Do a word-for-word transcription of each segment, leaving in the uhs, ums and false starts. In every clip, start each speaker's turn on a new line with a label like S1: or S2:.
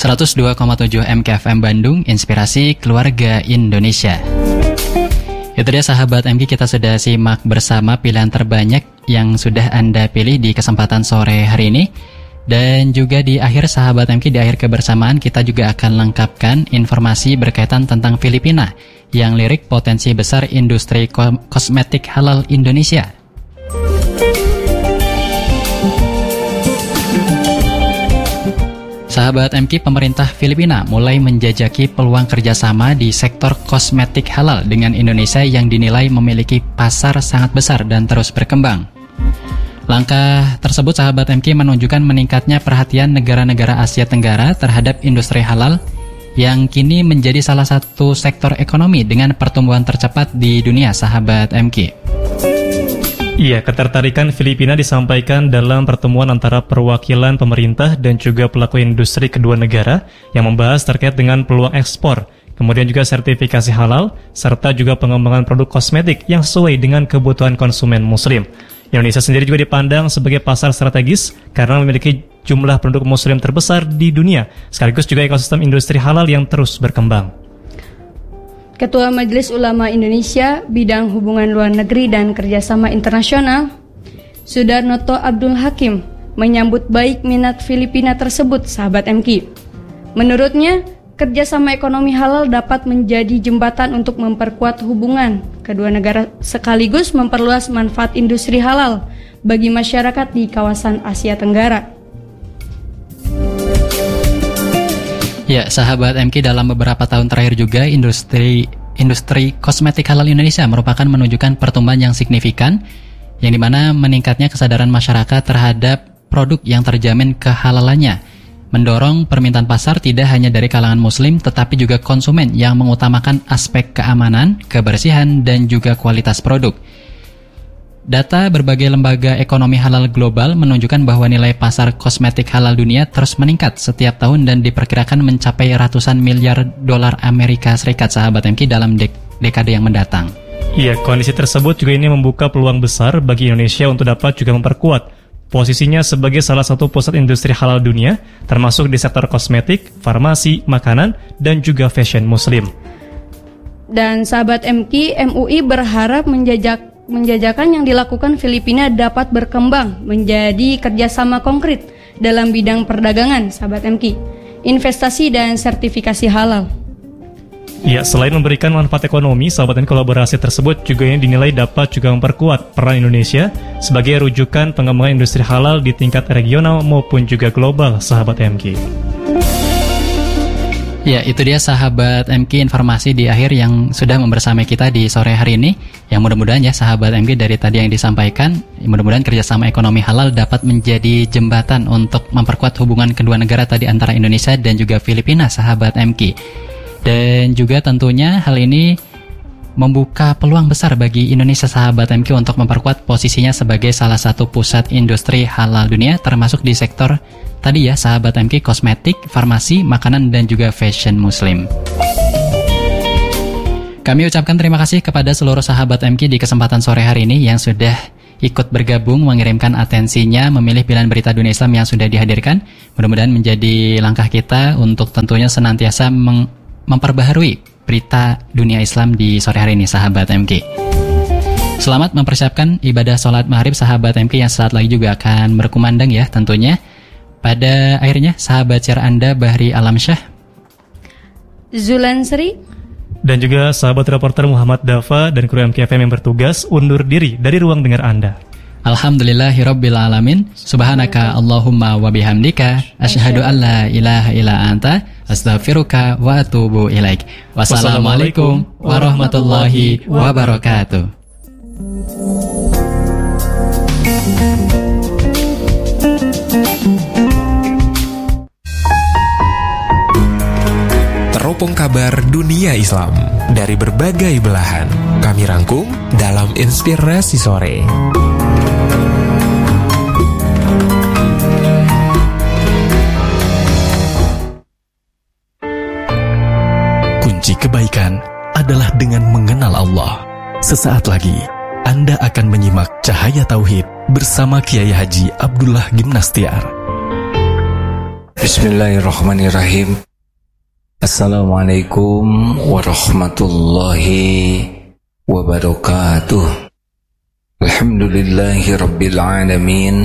S1: seratus dua koma tujuh M K F M Bandung, inspirasi keluarga Indonesia. Itu dia sahabat M K, kita sudah simak bersama pilihan terbanyak yang sudah Anda pilih di kesempatan sore hari ini. Dan juga di akhir sahabat M K, di akhir kebersamaan kita juga akan lengkapkan informasi berkaitan tentang Filipina yang lirik potensi besar industri kosmetik halal Indonesia. Sahabat M K, pemerintah Filipina mulai menjajaki peluang kerjasama di sektor kosmetik halal dengan Indonesia yang dinilai memiliki pasar sangat besar dan terus berkembang. Langkah tersebut sahabat M K menunjukkan meningkatnya perhatian negara-negara Asia Tenggara terhadap industri halal yang kini menjadi salah satu sektor ekonomi dengan pertumbuhan tercepat di dunia sahabat M K.
S2: Iya, ketertarikan Filipina disampaikan dalam pertemuan antara perwakilan pemerintah dan juga pelaku industri kedua negara yang membahas terkait dengan peluang ekspor, kemudian juga sertifikasi halal, serta juga pengembangan produk kosmetik yang sesuai dengan kebutuhan konsumen muslim. Indonesia sendiri juga dipandang sebagai pasar strategis karena memiliki jumlah produk muslim terbesar di dunia, sekaligus juga ekosistem industri halal yang terus berkembang.
S3: Ketua Majelis Ulama Indonesia Bidang Hubungan Luar Negeri dan Kerjasama Internasional, Sudarnoto Abdul Hakim, menyambut baik minat Filipina tersebut, sahabat M K. Menurutnya, kerjasama ekonomi halal dapat menjadi jembatan untuk memperkuat hubungan kedua negara sekaligus memperluas manfaat industri halal bagi masyarakat di kawasan Asia Tenggara.
S1: Ya, sahabat M K, dalam beberapa tahun terakhir juga industri industri kosmetik halal Indonesia merupakan menunjukkan pertumbuhan yang signifikan, yang dimana meningkatnya kesadaran masyarakat terhadap produk yang terjamin kehalalannya, mendorong permintaan pasar tidak hanya dari kalangan muslim tetapi juga konsumen yang mengutamakan aspek keamanan, kebersihan, dan juga kualitas produk. Data berbagai lembaga ekonomi halal global menunjukkan bahwa nilai pasar kosmetik halal dunia terus meningkat setiap tahun dan diperkirakan mencapai ratusan miliar dolar Amerika Serikat sahabat M K dalam dek- dekade yang mendatang.
S2: Iya, kondisi tersebut juga ini membuka peluang besar bagi Indonesia untuk dapat juga memperkuat posisinya sebagai salah satu pusat industri halal dunia, termasuk di sektor kosmetik, farmasi, makanan, dan juga fashion muslim.
S3: Dan sahabat M K, M U I berharap menjajak Menjajakan yang dilakukan Filipina dapat berkembang menjadi kerjasama konkret dalam bidang perdagangan, sahabat M K, investasi dan sertifikasi halal.
S2: Ya, selain memberikan manfaat ekonomi, sahabat, dan kolaborasi tersebut juga yang dinilai dapat juga memperkuat peran Indonesia sebagai rujukan pengembangan industri halal di tingkat regional maupun juga global, sahabat M K.
S1: Ya, itu dia sahabat M K, informasi di akhir yang sudah membersamai kita di sore hari ini. Yang mudah-mudahan ya sahabat M K, dari tadi yang disampaikan, mudah-mudahan kerjasama ekonomi halal dapat menjadi jembatan untuk memperkuat hubungan kedua negara tadi antara Indonesia dan juga Filipina, sahabat M K. Dan juga tentunya hal ini membuka peluang besar bagi Indonesia, sahabat M K, untuk memperkuat posisinya sebagai salah satu pusat industri halal dunia, termasuk di sektor tadi ya sahabat M K, kosmetik, farmasi, makanan, dan juga fashion muslim. Kami ucapkan terima kasih kepada seluruh sahabat M K di kesempatan sore hari ini yang sudah ikut bergabung mengirimkan atensinya memilih pilihan berita dunia Islam yang sudah dihadirkan. Mudah-mudahan menjadi langkah kita untuk tentunya senantiasa meng- memperbaharui berita dunia Islam di sore hari ini, sahabat M K. Selamat mempersiapkan ibadah sholat maghrib sahabat M K yang saat lagi juga akan berkumandang ya tentunya. Pada akhirnya, sahabat share Anda Bahri Alamsyah,
S3: Zulan Sri,
S2: dan juga sahabat reporter Muhammad Dafa dan kru M K F M yang bertugas undur diri dari ruang dengar Anda.
S1: Alhamdulillahirabbil alamin. Subhanaka Allahumma wa bihamdika asyhadu an la ilaha illa anta astaghfiruka wa atubu ilaik. Wassalamualaikum warahmatullahi wabarakatuh.
S4: Teropong kabar dunia Islam dari berbagai belahan kami rangkum dalam Inspirasi Sore.
S5: Kunci kebaikan adalah dengan mengenal Allah. Sesaat lagi Anda akan menyimak Cahaya Tauhid bersama Kiai Haji Abdullah Gimnastiar.
S6: Bismillahirrahmanirrahim. Assalamualaikum warahmatullahi wabarakatuh. Alhamdulillahi rabbil alamin.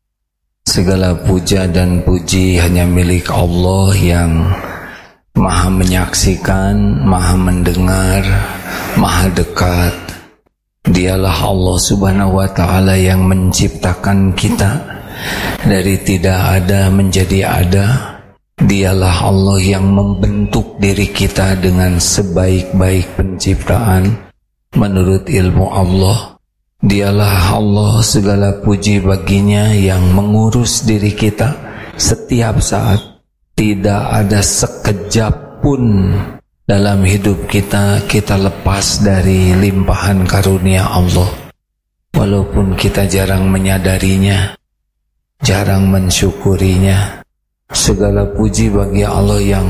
S6: Segala puja dan puji hanya milik Allah yang Maha menyaksikan, Maha mendengar, Maha dekat. Dialah Allah Subhanahu wa ta'ala yang menciptakan kita dari tidak ada menjadi ada. Dialah Allah yang membentuk diri kita dengan sebaik-baik penciptaan menurut ilmu Allah. Dialah Allah, segala puji baginya yang mengurus diri kita setiap saat. Tidak ada sekejap pun dalam hidup kita kita lepas dari limpahan karunia Allah. Walaupun kita jarang menyadarinya, jarang mensyukurinya. Segala puji bagi Allah yang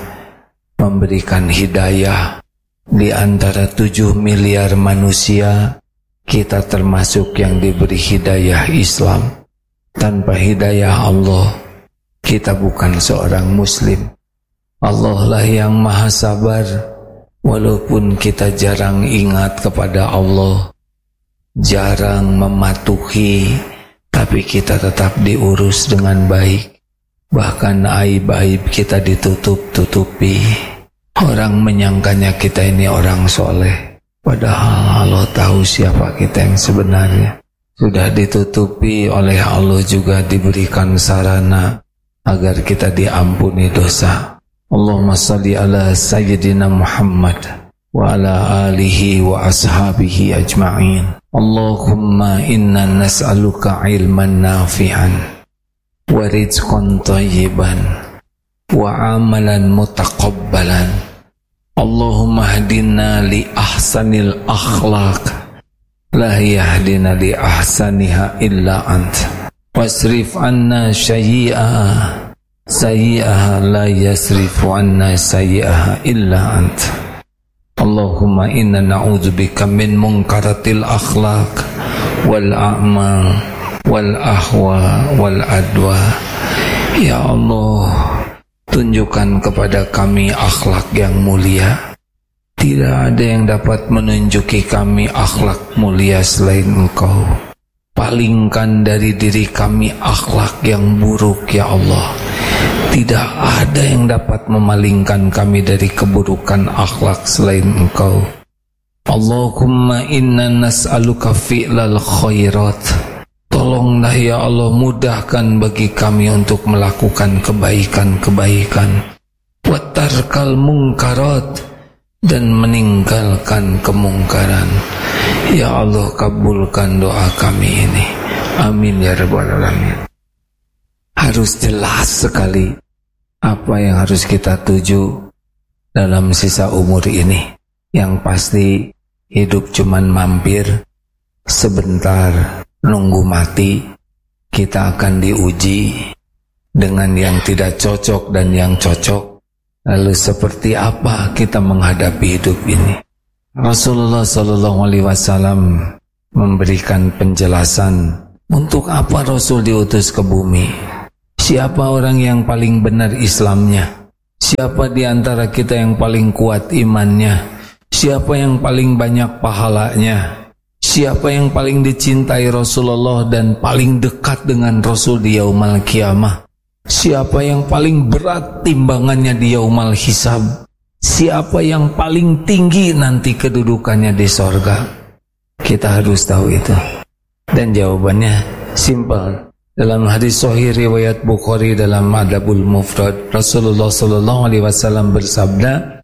S6: memberikan hidayah. Di antara tujuh miliar manusia, kita termasuk yang diberi hidayah Islam. Tanpa hidayah Allah, kita bukan seorang muslim. Allah lah yang maha sabar. Walaupun kita jarang ingat kepada Allah, jarang mematuhi, tapi kita tetap diurus dengan baik. Bahkan aib-aib kita ditutup-tutupi. Orang menyangkanya kita ini orang soleh, padahal Allah tahu siapa kita yang sebenarnya. Sudah ditutupi oleh Allah, juga diberikan sarana agar kita diampuni dosa. Allahumma salli ala Sayyidina Muhammad wa ala alihi wa ashabihi ajma'in. Allahumma inna nas'aluka ilman nafi'an wa rizqan tayyiban wa amalan mutaqabbalan. Allahumma hadina li ahsanil akhlaq la yahdina li ahsaniha illa ant wasrif anna sayyi'aha sayyi'aha la yasrifu anna sayyi'aha illa ant. Allahumma inna na'udzubika min munkaratil akhlaq wal a'mal wal ahwa wal adwa. Ya Allah, tunjukkan kepada kami akhlak yang mulia. Tidak ada yang dapat menunjuki kami akhlak mulia selain Engkau. Palingkan dari diri kami akhlak yang buruk, ya Allah. Tidak ada yang dapat memalingkan kami dari keburukan akhlak selain Engkau. Allahumma inna nas'aluka fi'lal khairat. Tolonglah ya Allah, mudahkan bagi kami untuk melakukan kebaikan-kebaikan. Wa tarkal munkarat, dan meninggalkan kemungkaran. Ya Allah, kabulkan doa kami ini. Amin ya rabbal alamin. Harus jelas sekali apa yang harus kita tuju dalam sisa umur ini. Yang pasti hidup cuman mampir sebentar, nunggu mati. Kita akan diuji dengan yang tidak cocok dan yang cocok. Lalu seperti apa kita menghadapi hidup ini? Rasulullah sallallahu alaihi wasallam memberikan penjelasan untuk apa Rasul diutus ke bumi. Siapa orang yang paling benar Islamnya? Siapa di antara kita yang paling kuat imannya? Siapa yang paling banyak pahalanya? Siapa yang paling dicintai Rasulullah dan paling dekat dengan Rasul di Yaumal Qiyamah? Siapa yang paling berat timbangannya di Yaumal Hisab? Siapa yang paling tinggi nanti kedudukannya di sorga? Kita harus tahu itu. Dan jawabannya simple. Dalam hadis sahih riwayat Bukhari dalam Adabul Mufrad, Rasulullah sallallahu alaihi wasallam bersabda,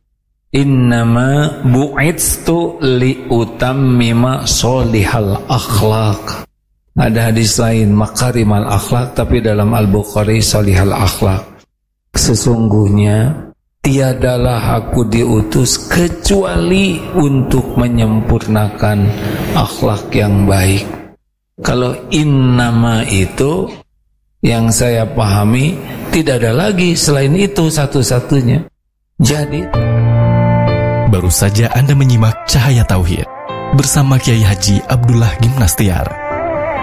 S6: "Innama bu'itstu li utammima sholihal akhlaq." Ada hadis lain makarimal akhlaq, tapi dalam Al-Bukhari sholihal akhlaq. Sesungguhnya tiadalah aku diutus kecuali untuk menyempurnakan akhlak yang baik. Kalau innama itu yang saya pahami, tidak ada lagi selain itu satu-satunya. Jadi
S5: baru saja Anda menyimak Cahaya Tauhid bersama Kiai Haji Abdullah Gimnastiar.